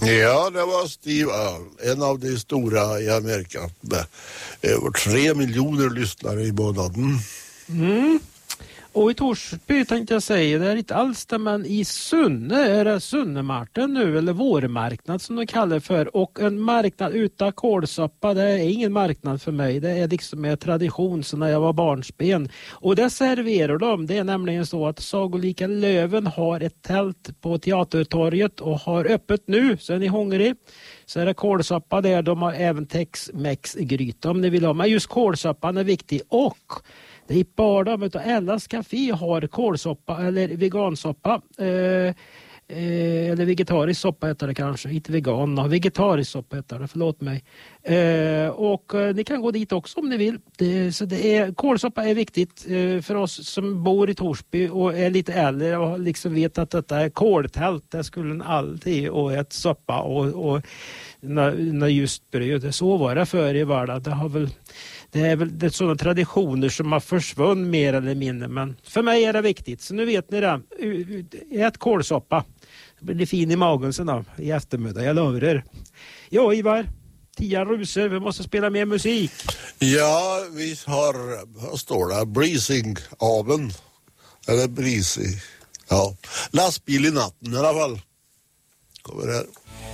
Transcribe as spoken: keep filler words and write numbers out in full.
Ja, det var Steve Earle, en av de stora i Amerika. Med över tre miljoner lyssnare i månaden. Mm. Och i Torsby tänkte jag säga, det är inte alls det, men i Sunne är det Sunnemarten nu, eller vårmarknad som de kallar det för. Och en marknad utan kålsoppa, det är ingen marknad för mig. Det är liksom en tradition som när jag var barnsben. Och det serverar de. Det är nämligen så att Sagolika Löven har ett tält på Teatertorget och har öppet nu, så är ni hungrig. Så är det kålsoppa där, de har även Tex-Mex-gryta om ni vill ha. Men just kålsoppan är viktig, och det är bara de utan Ellas Café har kålsoppa eller vegansoppa. Eh, eh, eller vegetarisk soppa heter det kanske. Inte vegan, no, vegetarisk soppa heter det, förlåt mig. Eh, och eh, ni kan gå dit också om ni vill. Det, så det är, kålsoppa är viktigt eh, för oss som bor i Torsby och är lite äldre och liksom vet att detta är kåltält. Det skulle en alltid och ett soppa och, och när, när just bröd. Så var det förr i världen. Det har väl Det är väl det är sådana traditioner som har försvunnit mer eller mindre. Men för mig är det viktigt. Så nu vet ni det. Ät kålsoppa. Det blir fin i magen sen då, i eftermiddag. Jag lovar er. Ja, Ivar. Tia rusor. Vi måste spela mer musik. Ja, vi har, vad står det? Breezing-aven. Eller breezy. Ja. Lastbil i natten i alla fall. Kommer här.